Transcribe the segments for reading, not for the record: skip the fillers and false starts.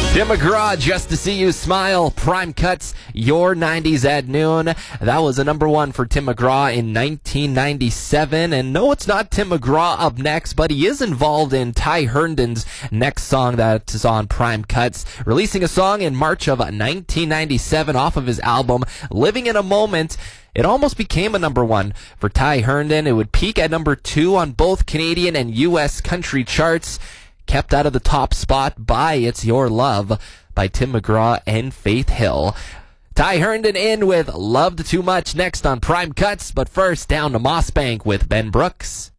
Tim McGraw, Just to See You Smile. Prime Cuts, Your 90s at Noon. That was a number one for Tim McGraw in 1997. And no, it's not Tim McGraw up next, but he is involved in Ty Herndon's next song that is on Prime Cuts, releasing a song in March of 1997 off of his album Living in a Moment. It almost became a number one for Ty Herndon. It would peak at number 2 on both Canadian and U.S. country charts. Kept out of the top spot by It's Your Love by Tim McGraw and Faith Hill. Ty Herndon in with Loved Too Much next on Prime Cuts, but first down to Mossbank with Ben Brooks.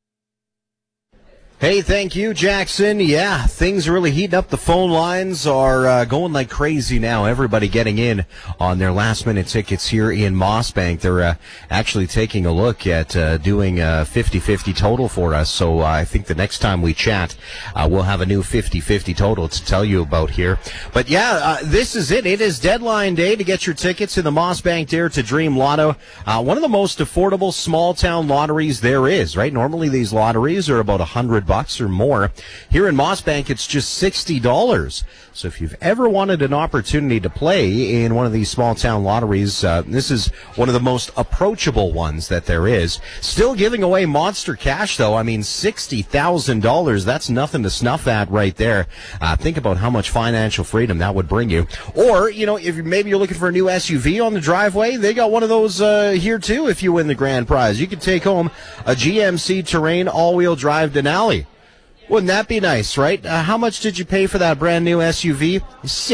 Hey, thank you, Jackson. Yeah, things are really heating up. The phone lines are going like crazy now. Everybody getting in on their last-minute tickets here in Mossbank. They're actually taking a look at doing a 50-50 total for us. So I think the next time we chat, we'll have a new 50-50 total to tell you about here. But yeah, this is it. It is deadline day to get your tickets in the Mossbank Dare to Dream Lotto. One of the most affordable small-town lotteries there is, right? Normally these lotteries are about $100 or more. Here in Mossbank, it's just $60. So if you've ever wanted an opportunity to play in one of these small town lotteries, this is one of the most approachable ones that there is. Still giving away monster cash, though. I mean, $60,000. That's nothing to snuff at right there. Think about how much financial freedom that would bring you. Or, you know, if maybe you're looking for a new SUV on the driveway, they got one of those here, too, if you win the grand prize. You could take home a GMC Terrain all-wheel drive Denali. Wouldn't that be nice, right? How much did you pay for that brand new SUV?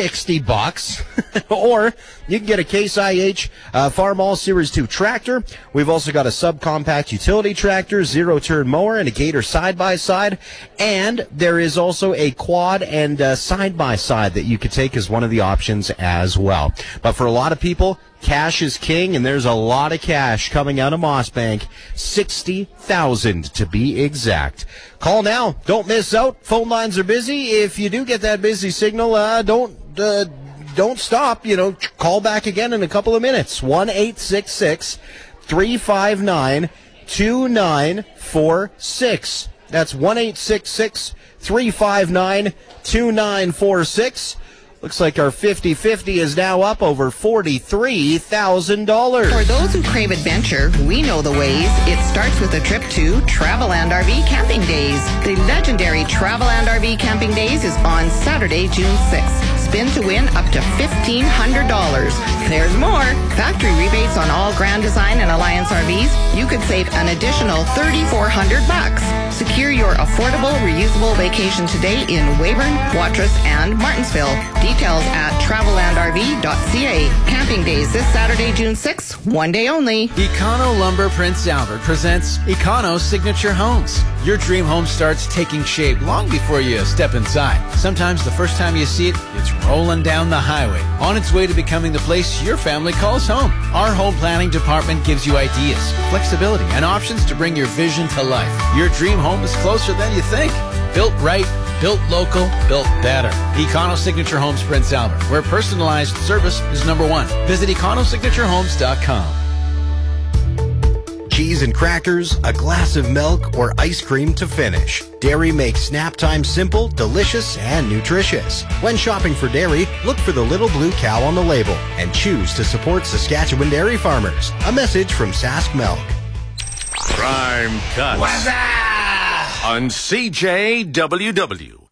$60. Or you can get a Case IH Farm All Series 2 tractor. We've also got a subcompact utility tractor, zero-turn mower, and a Gator side-by-side. And there is also a quad and side-by-side that you could take as one of the options as well. But for a lot of people, cash is king, and there's a lot of cash coming out of Mossbank. $60,000 to be exact. Call now. Don't miss out. Phone lines are busy. If you do get that busy signal, don't stop. You know, call back again in a couple of minutes. 1-866-359-2946. That's 1-866-359-2946. Looks like our 50-50 is now up over $43,000. For those who crave adventure, we know the ways. It starts with a trip to Traveland RV Camping Days. The legendary Traveland RV Camping Days is on Saturday, June 6th. Spin to win up to $1,500. There's more. Factory rebates on all Grand Design and Alliance RVs. You could save an additional $3,400. Secure your affordable, reusable vacation today in Weyburn, Watrous, and Martinsville. Details at travelandrv.ca. Camping Days this Saturday, June 6th, one day only. Econo Lumber Prince Albert presents Econo Signature Homes. Your dream home starts taking shape long before you step inside. Sometimes the first time you see it, it's rolling down the highway, on its way to becoming the place your family calls home. Our home planning department gives you ideas, flexibility, and options to bring your vision to life. Your dream home is closer than you think. Built right, built local, built better. Econo Signature Homes Prince Albert, where personalized service is number one. Visit econosignaturehomes.com. Cheese and crackers, a glass of milk, or ice cream to finish. Dairy makes snap time simple, delicious, and nutritious. When shopping for dairy, look for the little blue cow on the label and choose to support Saskatchewan dairy farmers. A message from Sask Milk. Prime Cuts on CJWW.